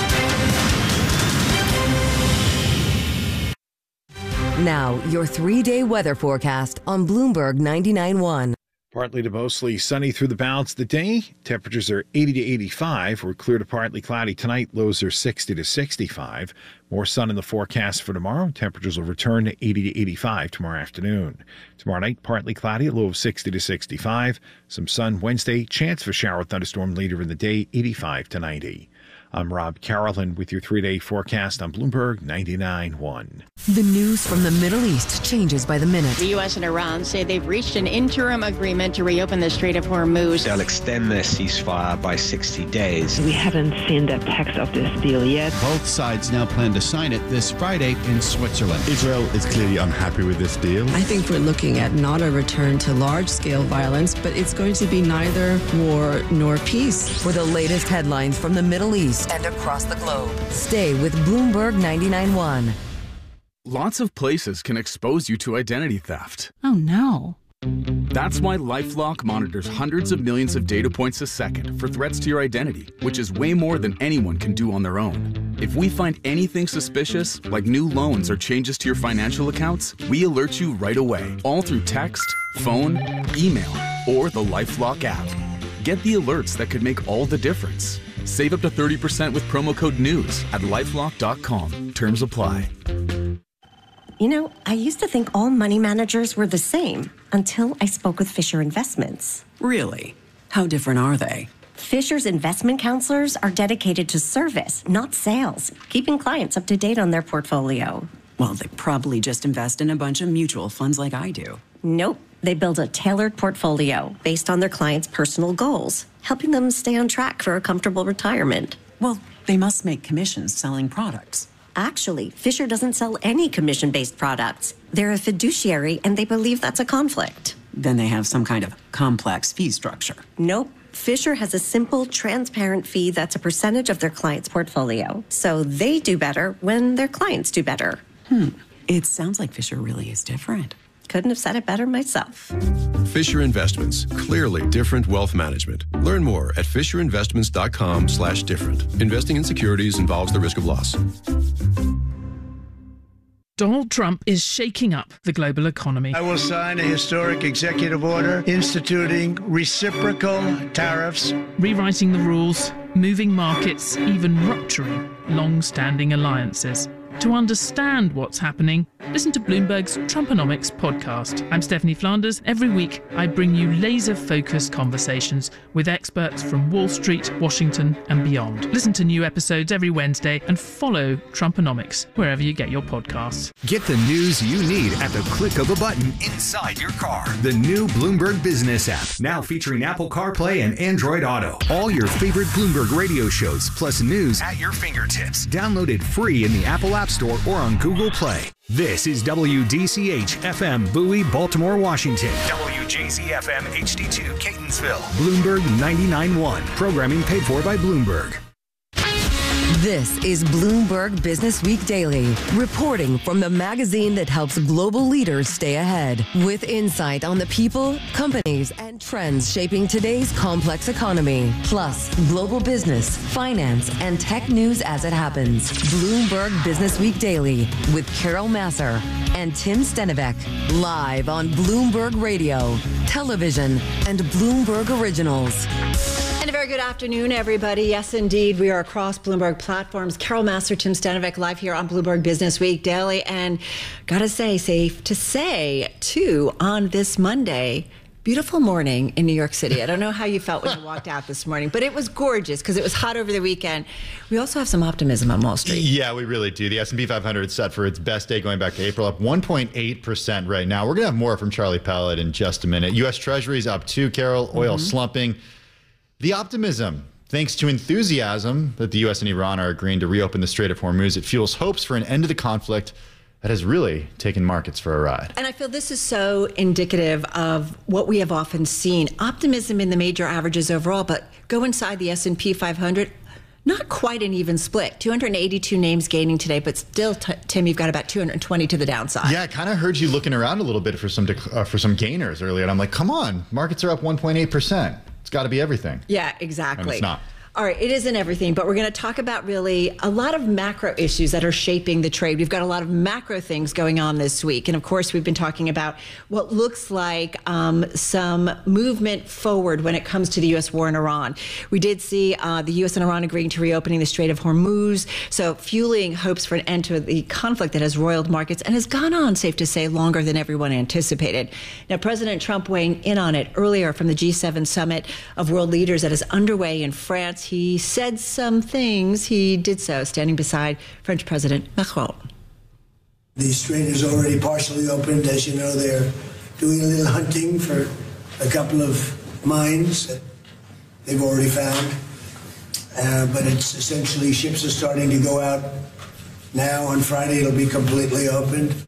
Now, your three-day weather forecast on Bloomberg ninety-nine point one. Partly to mostly sunny through the balance of the day. Temperatures are eighty to eighty-five. We're clear to partly cloudy tonight. Lows are sixty to sixty-five. More sun in the forecast for tomorrow. Temperatures will return to eighty to eighty-five tomorrow afternoon. Tomorrow night, partly cloudy, a low of sixty to sixty-five. Some sun Wednesday. Chance for shower thunderstorm later in the day, eighty-five to ninety. I'm Rob Carolyn with your three-day forecast on Bloomberg ninety-nine point one. The news from the Middle East changes by the minute. The U S and Iran say they've reached an interim agreement to reopen the Strait of Hormuz. They'll extend their ceasefire by sixty days. We haven't seen the text of this deal yet. Both sides now plan to sign it this Friday in Switzerland. Israel is clearly unhappy with this deal. I think we're looking at not a return to large-scale violence, but it's going to be neither war nor peace. For the latest headlines from the Middle East and across the globe, stay with Bloomberg ninety-nine point one. Lots of places can expose you to identity theft. Oh, no. That's why LifeLock monitors hundreds of millions of data points a second for threats to your identity, which is way more than anyone can do on their own. If we find anything suspicious, like new loans or changes to your financial accounts, we alert you right away, all through text, phone, email, or the LifeLock app. Get the alerts that could make all the difference. Save up to thirty percent with promo code NEWS at lifelock dot com. Terms apply. You know, I used to think all money managers were the same until I spoke with Fisher Investments. Really? How different are they? Fisher's investment counselors are dedicated to service, not sales, keeping clients up to date on their portfolio. Well, they probably just invest in a bunch of mutual funds like I do. Nope. They build a tailored portfolio based on their clients' personal goals, helping them stay on track for a comfortable retirement. Well, they must make commissions selling products. Actually, Fisher doesn't sell any commission-based products. They're a fiduciary, and they believe that's a conflict. Then they have some kind of complex fee structure. Nope. Fisher has a simple, transparent fee that's a percentage of their client's portfolio. So they do better when their clients do better. Hmm. It sounds like Fisher really is different. Couldn't have said it better myself. Fisher Investments. Clearly different wealth management. Learn more at fisher investments dot com slash different. Investing in securities involves the risk of loss. Donald Trump is shaking up the global economy. I will sign a historic executive order instituting reciprocal tariffs, rewriting the rules, moving markets, even rupturing long-standing alliances. To understand what's happening, listen to Bloomberg's Trumponomics podcast. I'm Stephanie Flanders. Every week, I bring you laser-focused conversations with experts from Wall Street, Washington, and beyond. Listen to new episodes every Wednesday and follow Trumponomics wherever you get your podcasts. Get the news you need at the click of a button inside your car. The new Bloomberg Business app, now featuring Apple CarPlay and Android Auto. All your favorite Bloomberg radio shows, plus news at your fingertips. Download it free in the Apple App Store or on Google Play. This is W D C H F M Bowie, Baltimore, Washington. W J Z F M H D two, Catonsville. Bloomberg ninety-nine point one. Programming paid for by Bloomberg. This is Bloomberg Business Week Daily, reporting from the magazine that helps global leaders stay ahead, with insight on the people, companies, and trends shaping today's complex economy, plus global business, finance, and tech news as it happens. Bloomberg Business Week Daily with Carol Massar and Tim Stenivek, live on Bloomberg Radio, television, and Bloomberg Originals. And a very good afternoon, everybody. Yes, indeed, we are across Bloomberg platforms. Carol Massar, Tim Stenivek, live here on Bloomberg Business Week Daily. And gotta say, safe to say, too, on this Monday, beautiful morning in New York City. I don't know how you felt when you walked out this morning, but it was gorgeous because it was hot over the weekend. We also have some optimism on Wall Street. Yeah, we really do. The S and P five hundred is set for its best day going back to April, up one point eight percent right now. We're going to have more from Charlie Pellet in just a minute. U S Treasuries up too, Carol. Oil mm-hmm. slumping. The optimism, thanks to enthusiasm that the U S and Iran are agreeing to reopen the Strait of Hormuz, it fuels hopes for an end to the conflict that has really taken markets for a ride. And I feel this is so indicative of what we have often seen. Optimism in the major averages overall, but go inside the S and P five hundred, not quite an even split. two hundred eighty-two names gaining today, but still, t- Tim, you've got about two hundred twenty to the downside. Yeah, I kind of heard you looking around a little bit for some dec- uh, for some gainers earlier, and I'm like, come on, markets are up one point eight percent. It's got to be everything. Yeah, exactly. And it's not. All right, it isn't everything, but we're going to talk about really a lot of macro issues that are shaping the trade. We've got a lot of macro things going on this week. And of course, we've been talking about what looks like um, some movement forward when it comes to the U S war in Iran. We did see uh, the U S and Iran agreeing to reopening the Strait of Hormuz, so fueling hopes for an end to the conflict that has roiled markets and has gone on, safe to say, longer than everyone anticipated. Now, President Trump weighing in on it earlier from the G seven summit of world leaders that is underway in France. He said some things. He did so standing beside French President Macron. The strait is already partially opened. As you know, they're doing a little hunting for a couple of mines that they've already found. Uh, but it's essentially ships are starting to go out now. On Friday, it'll be completely opened.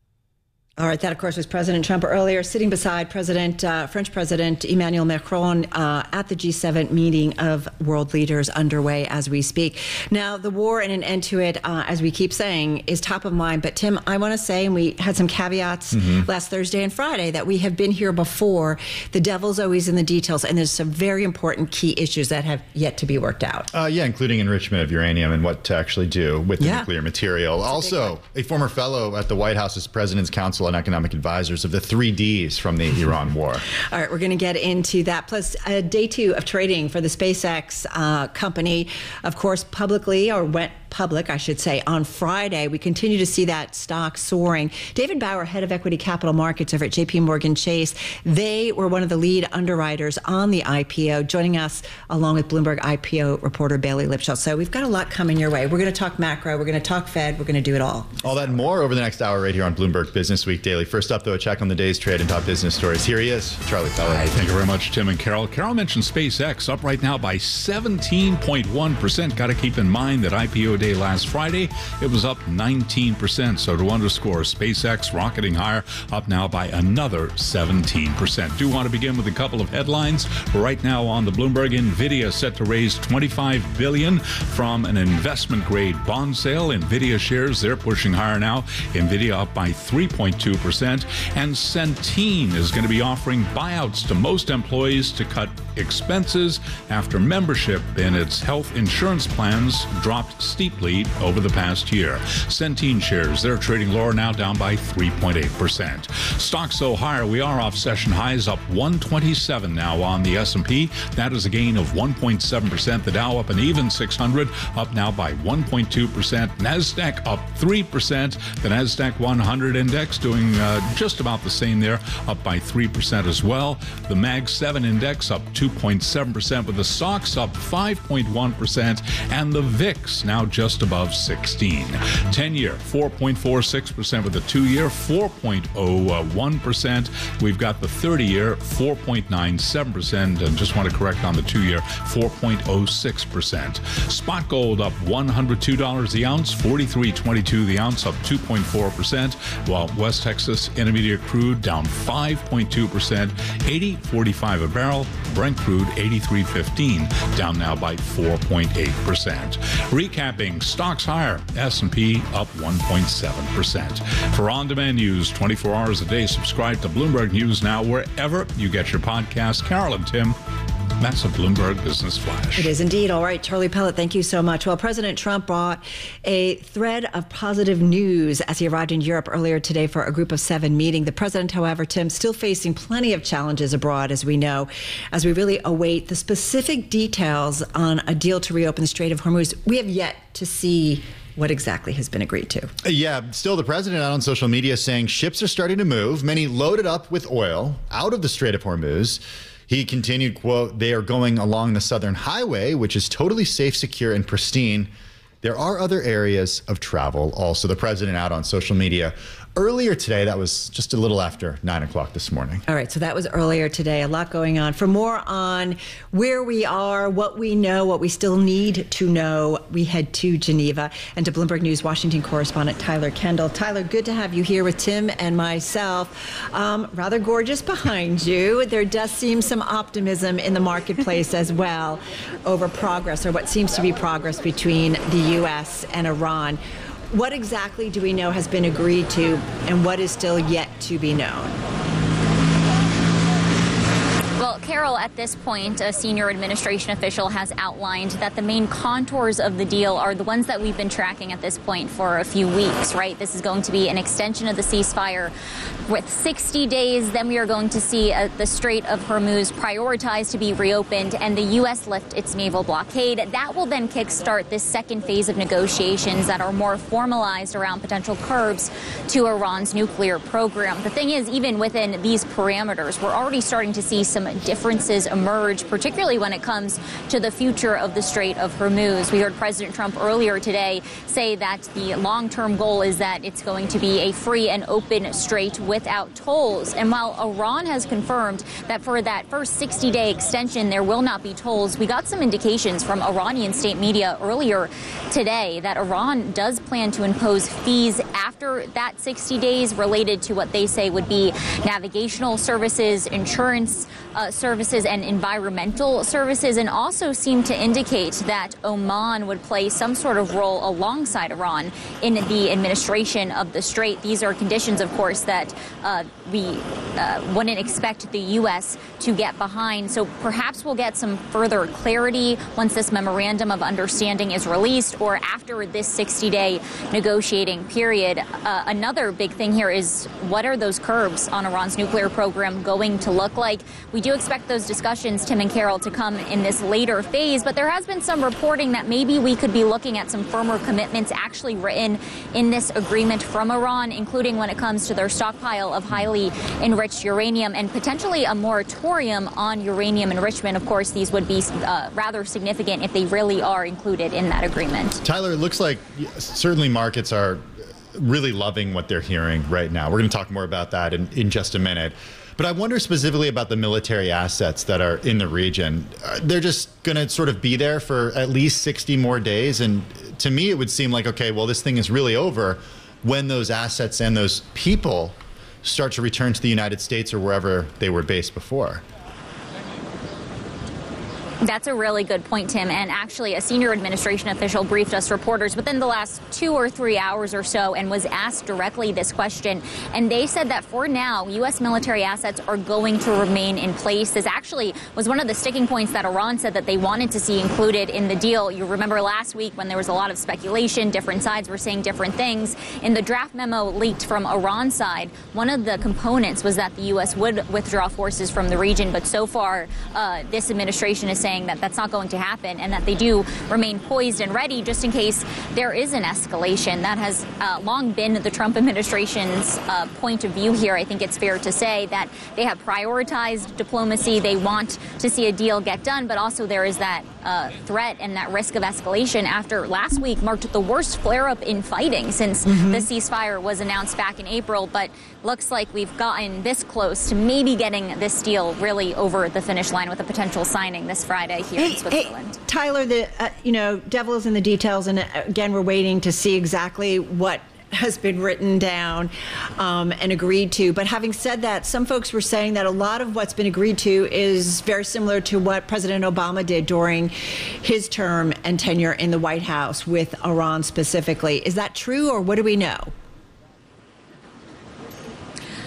All right, that, of course, was President Trump earlier, sitting beside President, uh, French President Emmanuel Macron uh, at the G seven meeting of world leaders underway as we speak. Now, the war and an end to it, uh, as we keep saying, is top of mind. But, Tim, I want to say, and we had some caveats mm-hmm. last Thursday and Friday, that we have been here before. The devil's always in the details, and there's some very important key issues that have yet to be worked out. Uh, yeah, including enrichment of uranium and what to actually do with the yeah. nuclear material. That's also, a, a former fellow at the White House's President's Council on Economic Advisors of the three Ds from the Iran war. All right, we're going to get into that. Plus, uh, day two of trading for the SpaceX uh, company, of course, publicly, or went public, I should say, on Friday. We continue to see that stock soaring. David Bauer, head of equity capital markets over at J P Morgan Chase, they were one of the lead underwriters on the I P O, joining us along with Bloomberg I P O reporter Bailey Lipshaw. So we've got a lot coming your way. We're going to talk macro. We're going to talk Fed. We're going to do it all. All that and more over the next hour right here on Bloomberg Business Week Daily. First up, though, a check on the day's trade and top business stories. Here he is, Charlie Pellet. Hi, thank you very much, Tim and Carol. Carol mentioned SpaceX up right now by seventeen point one percent. Got to keep in mind that I P O day last Friday, it was up nineteen percent. So to underscore, SpaceX rocketing higher, up now by another seventeen percent. Do want to begin with a couple of headlines. Right now on the Bloomberg, NVIDIA set to raise twenty-five billion dollars from an investment-grade bond sale. NVIDIA shares, they're pushing higher now. NVIDIA up by three point two percent. And Centene is going to be offering buyouts to most employees to cut expenses after membership in its health insurance plans dropped steeply over the past year. Centene shares, they're trading lower now, down by three point eight percent. Stocks so higher, we are off session highs, up one twenty-seven now on the S and P. That is a gain of one point seven percent. The Dow up an even six hundred, up now by one point two percent. NASDAQ up three percent. The NASDAQ one hundred index doing uh, just about the same there, up by three percent as well. The Mag seven index up two point seven percent, with the stocks up five point one percent, and the V I X now just above sixteen. ten-year, four point four six percent, with the two-year, four point oh one percent. We've got the thirty-year, four point nine seven percent, and just want to correct on the two-year, four point oh six percent. Spot gold up one hundred two dollars the ounce, forty-three twenty-two the ounce, up two point four percent, while West Texas Intermediate crude down five point two percent, eighty forty-five a barrel. Brent crude eighty-three fifteen, down now by four point eight percent. Recapping, stocks higher, S and P up one point seven percent. For on-demand news twenty-four hours a day, subscribe to Bloomberg News Now wherever you get your podcasts. Carol and Tim, that's a Bloomberg Business Flash. It is indeed. All right, Charlie Pellet, thank you so much. Well, President Trump brought a thread of positive news as he arrived in Europe earlier today for a Group of Seven meeting. The president, however, Tim, still facing plenty of challenges abroad, as we know, as we really await the specific details on a deal to reopen the Strait of Hormuz. We have yet to see what exactly has been agreed to. Yeah, still the president out on social media saying ships are starting to move, many loaded up with oil out of the Strait of Hormuz. He continued, quote, "They are going along the Southern Highway, which is totally safe, secure, and pristine. There are other areas of travel." Also, the president out on social media earlier today. That was just a little after nine o'clock this morning. All right, so that was earlier today. A lot going on. For more on where we are, what we know, what we still need to know, we head to Geneva and to Bloomberg News Washington correspondent Tyler Kendall. Tyler, good to have you here with Tim and myself. Um, rather gorgeous behind you. There does seem some optimism in the marketplace as well over progress, or what seems to be progress between the U S and Iran. What exactly do we know has been agreed to, and what is still yet to be known? Well, Carol, at this point, a senior administration official has outlined that the main contours of the deal are the ones that we've been tracking at this point for a few weeks, right? This is going to be an extension of the ceasefire with sixty days. Then we are going to see uh, the Strait of Hormuz prioritized to be reopened and the U S lift its naval blockade. That will then kickstart this second phase of negotiations that are more formalized around potential curbs to Iran's nuclear program. The thing is, even within these parameters, we're already starting to see some differences emerge, particularly when it comes to the future of the Strait of Hormuz. We heard President Trump earlier today say that the long-term goal is that it's going to be a free and open strait without tolls. And while Iran has confirmed that for that first sixty-day extension, there will not be tolls, we got some indications from Iranian state media earlier today that Iran does plan to impose fees after that sixty days related to what they say would be navigational services, insurance uh, services, and environmental services, and also seem to indicate that Oman would play some sort of role alongside Iran in the administration of the strait. These are conditions, of course, that uh, we uh, wouldn't expect the U S to get behind. So perhaps we'll get some further clarity once this memorandum of understanding is released or after this sixty-day negotiating period. Uh, another big thing here is, what are those curbs on Iran's nuclear program going to look like? We do expect those discussions, Tim and Carol, to come in this later phase, but there has been some reporting that maybe we could be looking at some firmer commitments actually written in this agreement from Iran, including when it comes to their stockpile of highly enriched uranium and potentially a moratorium on uranium enrichment. Of course, these would be uh, rather significant if they really are included in that agreement. Tyler, it looks like certainly markets are really loving what they're hearing right now. We're going to talk more about that in, in just a minute. But I wonder specifically about the military assets that are in the region. They're just going to sort of be there for at least sixty more days. And to me, it would seem like, okay, well, this thing is really over when those assets and those people start to return to the United States or wherever they were based before. That's a really good point, Tim. And actually, a senior administration official briefed us reporters within the last two or three hours or so and was asked directly this question. And they said that for now, U S military assets are going to remain in place. This actually was one of the sticking points that Iran said that they wanted to see included in the deal. You remember last week when there was a lot of speculation, different sides were saying different things. In the draft memo leaked from Iran's side, one of the components was that the U S would withdraw forces from the region. But so far, uh, this administration is saying that that's not going to happen and that they do remain poised and ready just in case there is an escalation. That has uh, long been the Trump administration's uh, point of view here. I think it's fair to say that they have prioritized diplomacy. They want to see a deal get done, but also there is that uh, threat and that risk of escalation after last week marked the worst flare-up in fighting since mm-hmm. the ceasefire was announced back in April. But looks like we've gotten this close to maybe getting this deal really over the finish line with a potential signing this Friday here hey, in Switzerland. Hey, Tyler, the uh, you know, devil is in the details, and uh, again, we're waiting to see exactly what has been written down um, and agreed to. But having said that, some folks were saying that a lot of what's been agreed to is very similar to what President Obama did during his term and tenure in the White House with Iran specifically. Is that true, or what do we know?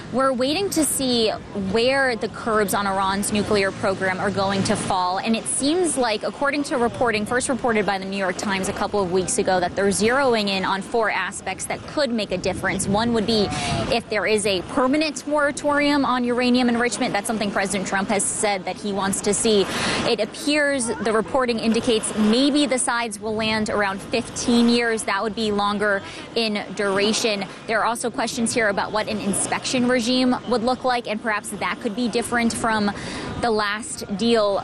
we're waiting to see where the curbs on Iran's nuclear program are going to fall. And it seems like, according to reporting first reported by the New York Times a couple of weeks ago, that they're zeroing in on four aspects that could make a difference. One would be if there is a permanent moratorium on uranium enrichment. That's something President Trump has said that he wants to see. It appears the reporting indicates maybe the sides will land around fifteen years. That would be longer in duration. There are also questions here about what an inspection regime regime would look like, and perhaps that could be different from the last deal.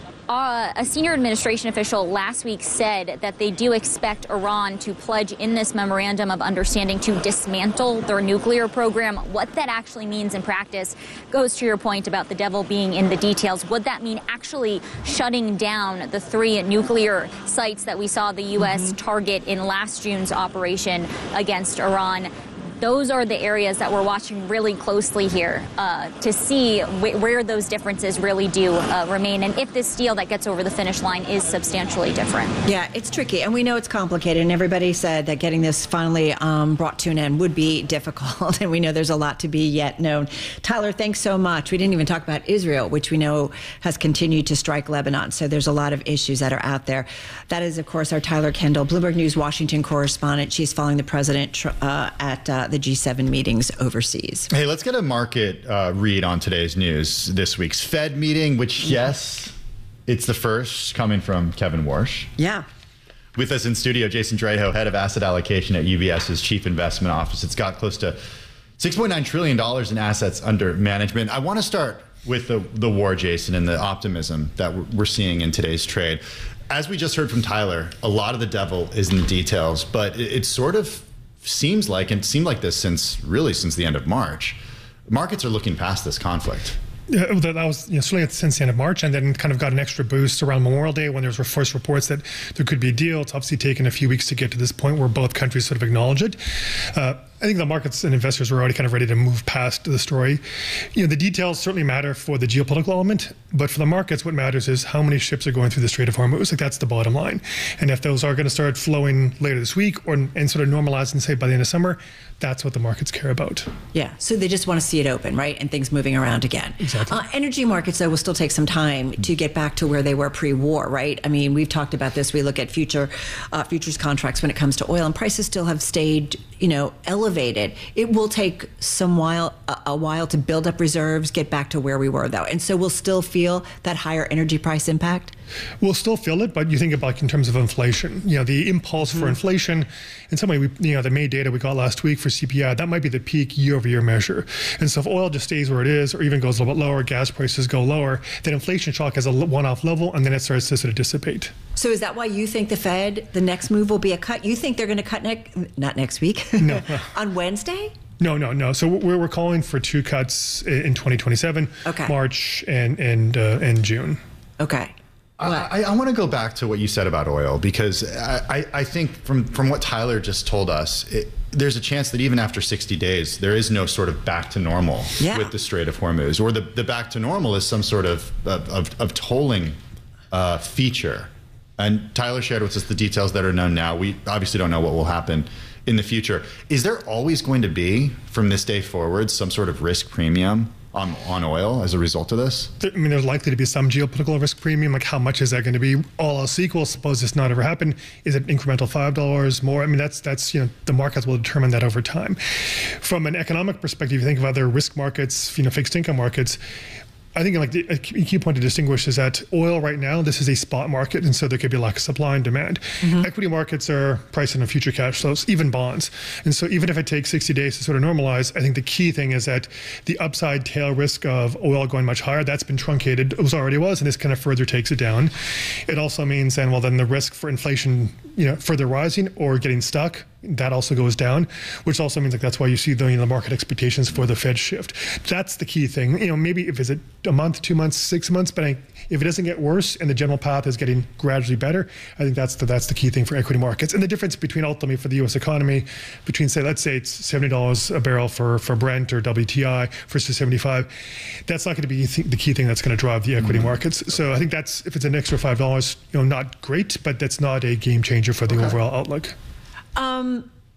Uh, a senior administration official last week said that they do expect Iran to pledge in this memorandum of understanding to dismantle their nuclear program. What that actually means in practice goes to your point about the devil being in the details. Would that mean actually shutting down the three nuclear sites that we saw the U S Mm-hmm. target in last June's operation against Iran? Those are the areas that we're watching really closely here uh, to see wh- where those differences really do uh, remain, and if this deal that gets over the finish line is substantially different. Yeah, it's tricky, and we know it's complicated, and everybody said that getting this finally um, brought to an end would be difficult, and we know there's a lot to be yet known. Tyler, thanks so much. We didn't even talk about Israel, which we know has continued to strike Lebanon, so there's a lot of issues that are out there. That is, of course, our Tyler Kendall, Bloomberg News Washington correspondent. She's following the president uh, at uh, the G seven meetings overseas. Hey, let's get a market uh, read on today's news. This week's Fed meeting, which, yes, it's the first coming from Kevin Warsh. Yeah. With us in studio, Jason Draho, head of asset allocation at U B S's chief investment office. It's got close to six point nine trillion dollars in assets under management. I want to start with the, the war, Jason, and the optimism that we're seeing in today's trade. As we just heard from Tyler, a lot of the devil is in the details, but it, it sort of seems like, and seemed like this since really since the end of March, markets are looking past this conflict. Yeah, that was you know, certainly since the end of March, and then kind of got an extra boost around Memorial Day when there was first reports that there could be a deal. It's obviously taken a few weeks to get to this point where both countries sort of acknowledge it. Uh, I think the markets and investors were already kind of ready to move past the story. You know, the details certainly matter for the geopolitical element, but for the markets, what matters is how many ships are going through the Strait of Hormuz. Like, that's the bottom line. And if those are going to start flowing later this week or and sort of normalizing, say, by the end of summer, that's what the markets care about. Yeah, so they just want to see it open, right? And things moving around again. Exactly. Uh, energy markets, though, will still take some time to get back to where they were pre-war, right? I mean, we've talked about this. We look at future uh, futures contracts when it comes to oil, and prices still have stayed, you know, elevated. It will take some while, a, a while to build up reserves, get back to where we were, though. And so we'll still feel that higher energy price impact? We'll still feel it, but you think about in terms of inflation. You know, the impulse mm-hmm. for inflation, in some way, we, you know, the May data we got last week for C P I, that might be the peak year-over-year measure. And so if oil just stays where it is, or even goes a little bit lower, gas prices go lower, then inflation shock has a one-off level, and then it starts to sort of dissipate. So is that why you think the Fed, the next move will be a cut? You think they're going to cut next, not next week, no. on Wednesday? No, no, no. So we're, we're calling for two cuts in twenty twenty-seven, okay. March and, and, uh, and June. Okay. I, I want to go back to what you said about oil, because I, I, I think from, from what Tyler just told us, it, there's a chance that even after sixty days, there is no sort of back to normal yeah. with the Strait of Hormuz, or the, the back to normal is some sort of, of, of, of tolling uh, feature. And Tyler shared with us the details that are known now. We obviously don't know what will happen in the future. Is there always going to be, from this day forward, some sort of risk premium on, on oil as a result of this? I mean, there's likely to be some geopolitical risk premium. Like, how much is that going to be? All else equal, suppose this not ever happen, is it incremental five dollars more? I mean, that's, that's you know, the markets will determine that over time. From an economic perspective, you think of other risk markets, you know, fixed income markets, I think like the, a key point to distinguish is that oil right now, this is a spot market, and so there could be a lack of supply and demand. Mm-hmm. Equity markets are pricing on future cash flows, even bonds. And so even if it takes sixty days to sort of normalize, I think the key thing is that the upside tail risk of oil going much higher, that's been truncated. It was already was, and this kind of further takes it down. It also means then, well, then the risk for inflation, you know, further rising or getting stuck, that also goes down, which also means like that's why you see the, you know, the market expectations for the Fed shift. That's the key thing. You know, maybe if it's a, a month, two months, six months, but I, if it doesn't get worse and the general path is getting gradually better, I think that's the, that's the key thing for equity markets. And the difference between ultimately for the U S economy, between say, let's say it's seventy dollars a barrel for, for Brent or W T I versus seventy-five, that's not going to be the key thing that's going to drive the equity mm-hmm. markets. So I think that's, if it's an extra five dollars, you know, not great, but that's not a game changer for the okay. overall outlook. Um,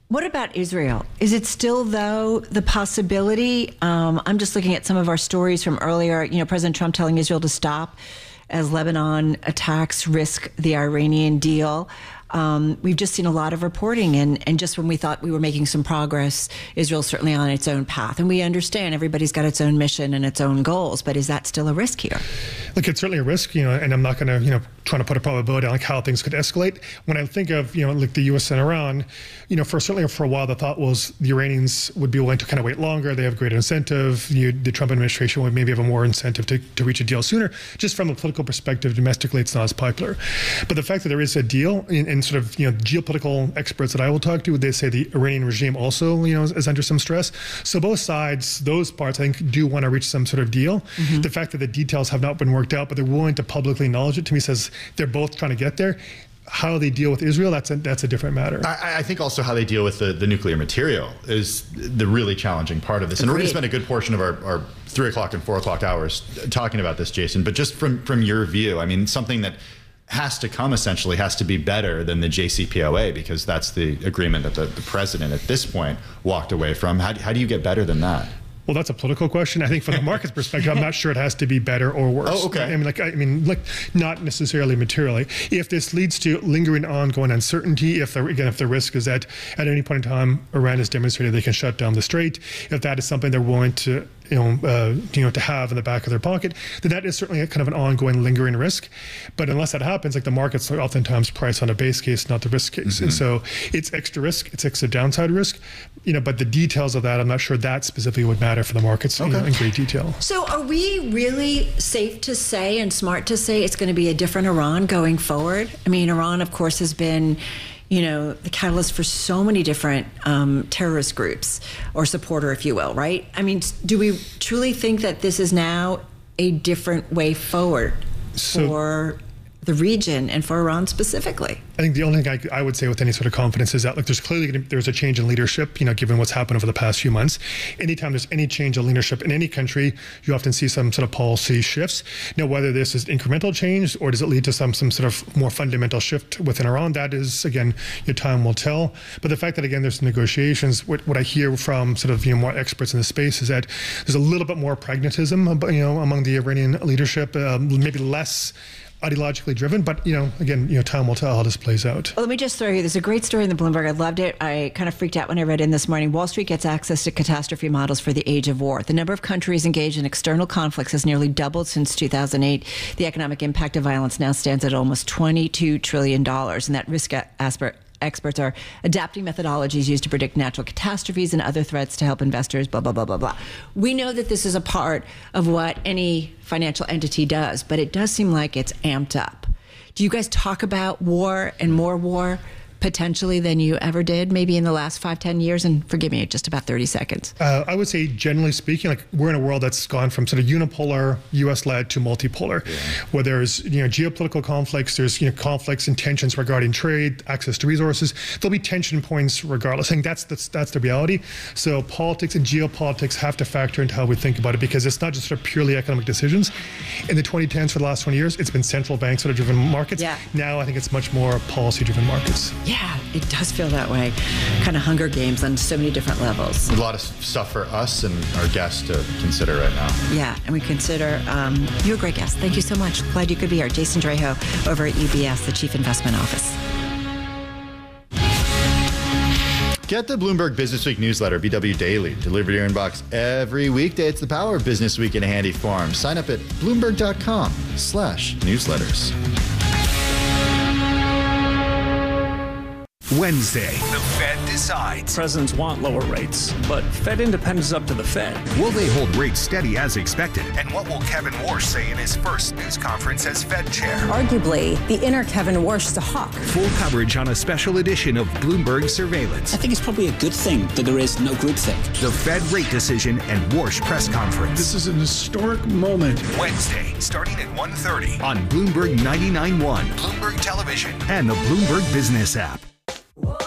What about Israel? Is it still, though, the possibility? Um, I'm just looking at some of our stories from earlier. You know, President Trump telling Israel to stop as Lebanon attacks risk the Iranian deal. Um, we've just seen a lot of reporting, and, and just when we thought we were making some progress, Israel's certainly on its own path. And we understand everybody's got its own mission and its own goals, but is that still a risk here? Look, it's certainly a risk, you know, and I'm not going to, you know, trying to put a probability on like how things could escalate. When I think of, you know, like the U S and Iran, you know, for certainly for a while, the thought was the Iranians would be willing to kind of wait longer. They have greater incentive. You, the Trump administration would maybe have a more incentive to, to reach a deal sooner. Just from a political perspective, domestically, it's not as popular. But the fact that there is a deal, and, and sort of, you know, geopolitical experts that I will talk to, they say the Iranian regime also, you know, is, is under some stress. So both sides, those parts, I think, do want to reach some sort of deal. Mm-hmm. The fact that the details have not been worked out, but they're willing to publicly acknowledge it, to me says they're both trying to get there. How they deal with Israel, that's a, that's a different matter. I, I think also how they deal with the, the nuclear material is the really challenging part of this. And Agreed. We're going to spend a good portion of our, our three o'clock and four o'clock hours talking about this, Jason. But just from, from your view, I mean, something that has to come essentially has to be better than the J C P O A, because that's the agreement that the, the president at this point walked away from. How, how do you get better than that? Well, that's a political question. I think from the market's perspective, I'm not sure it has to be better or worse. Oh, okay. I mean, like, I mean, like, not necessarily materially. If this leads to lingering ongoing uncertainty, if the, again, if the risk is that at any point in time, Iran has demonstrated they can shut down the strait, if that is something they're willing to, you know, uh, you know, to have in the back of their pocket, then that is certainly a kind of an ongoing, lingering risk. But unless that happens, like the markets are oftentimes priced on a base case, not the risk case, mm-hmm. and so it's extra risk, it's extra downside risk, you know. But the details of that, I'm not sure that specifically would matter for the markets, okay. you know, in great detail. So, are we really safe to say and smart to say it's going to be a different Iran going forward? I mean, Iran, of course, has been, you know, the catalyst for so many different um, terrorist groups, or supporter, if you will, right? I mean, do we truly think that this is now a different way forward so, for the region and for Iran specifically? I think the only thing I, I would say with any sort of confidence is that, like, there's clearly gonna, there's a change in leadership, you know, given what's happened over the past few months. Anytime there's any change in leadership in any country, you often see some sort of policy shifts. Now, whether this is incremental change or does it lead to some some sort of more fundamental shift within Iran, that is, again, your time will tell. But the fact that, again, there's negotiations, what, what I hear from sort of, you know, more experts in the space is that there's a little bit more pragmatism, you know, among the Iranian leadership, um, maybe less ideologically driven, but, you know, again, you know, time will tell how this plays out. Well, let me just throw you, there's a great story in the Bloomberg. I loved it. I kind of freaked out when I read in this morning. Wall Street gets access to catastrophe models for the age of war. The number of countries engaged in external conflicts has nearly doubled since two thousand eight. The economic impact of violence now stands at almost twenty-two trillion dollars, and that risk aspect experts are adapting methodologies used to predict natural catastrophes and other threats to help investors, blah, blah, blah, blah, blah. We know that this is a part of what any financial entity does, but it does seem like it's amped up. Do you guys talk about war and more war potentially than you ever did, maybe in the last five, ten years? And forgive me, just about thirty seconds. Uh, I would say, generally speaking, like, we're in a world that's gone from sort of unipolar, U S-led to multipolar, yeah. where there's, you know, geopolitical conflicts, there's, you know, conflicts and tensions regarding trade, access to resources. There'll be tension points regardless. I think that's, that's, that's the reality. So politics and geopolitics have to factor into how we think about it, because it's not just sort of purely economic decisions. In the twenty tens, for the last twenty years, it's been central bank sort of driven markets. Yeah. Now I think it's much more policy-driven markets. Yeah, it does feel that way. Kind of Hunger Games on so many different levels. A lot of stuff for us and our guests to consider right now. Yeah, and we consider, um, you're a great guest. Thank you so much. Glad you could be here. Jason Draho over at U B S, the Chief Investment Office. Get the Bloomberg Business Week newsletter, B W Daily, delivered to your inbox every weekday. It's the power of Business Week in a handy form. Sign up at bloomberg.com slash newsletters. Wednesday. The Fed decides. Presidents want lower rates, but Fed independence is up to the Fed. Will they hold rates steady as expected? And what will Kevin Warsh say in his first news conference as Fed chair? Arguably, the inner Kevin Warsh is a hawk. Full coverage on a special edition of Bloomberg Surveillance. I think it's probably a good thing that there is no groupthink. The Fed rate decision and Warsh press conference. This is an historic moment. Wednesday, starting at one thirty. On Bloomberg ninety-nine point one, Bloomberg Television, and the Bloomberg Business app.